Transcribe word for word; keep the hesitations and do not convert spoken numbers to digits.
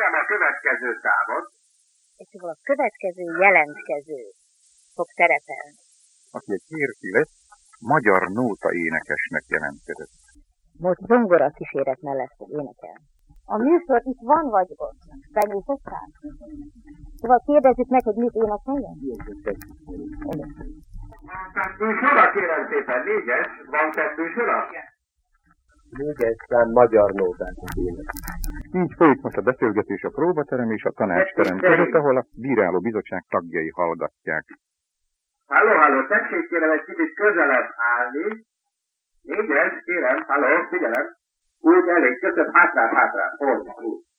kérem a következő számot. És a következő jelentkező fog szerepelni. Aki egy férfi lett, magyar nóta énekesnek jelentkezett. Most zongora kíséret mellett fog énekelni. A műsor itt van vagy ott? Benyújtottál? Szóval kérdezzük meg, hogy mit énekeljen? Kettősora, kérem szépen, négyes, van kettősora? Négyes szám magyar nótákat énekel. Így folyik most a beszélgetés a próbaterem és a tanácsterem között, ahol a bíráló bizottság tagjai hallgatják. Halló, halló, tessék kérem egy kicsit közelebb állni. Négyes, kérem, halló, figyelem. Úgy elég, köszönöm, hátrán, hátrán, hol, úgy.